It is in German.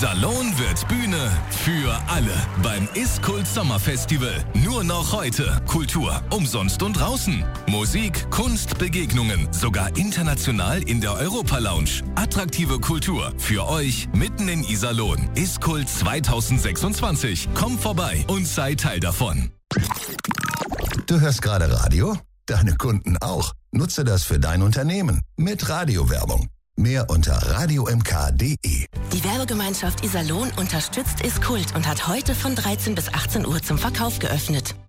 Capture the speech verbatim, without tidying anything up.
Iserlohn wird Bühne für alle beim Ist-Kult Sommerfestival. Nur noch heute. Kultur umsonst und draußen. Musik, Kunst, Begegnungen. Sogar international in der Europa-Lounge. Attraktive Kultur für euch mitten in Iserlohn. Ist-Kult zwanzig sechsundzwanzig. Komm vorbei und sei Teil davon. Du hörst gerade Radio? Deine Kunden auch. Nutze das für dein Unternehmen mit Radiowerbung. Mehr unter radio m k punkt d e. Die Werbegemeinschaft Iserlohn unterstützt Ist-Kult und hat heute von dreizehn bis achtzehn Uhr zum Verkauf geöffnet.